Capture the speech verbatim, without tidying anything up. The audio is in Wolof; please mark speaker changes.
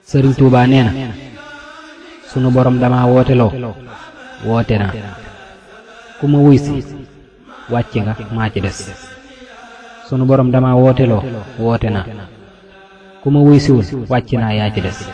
Speaker 1: sëriñ Tuubaa nee na sunu borom dama wooteloo woote naa ku ma wuy si wàcc nga maa ci des sunu borom dama wooteloo woote naa ku ma wuy siwul wàcc naa yaa ci des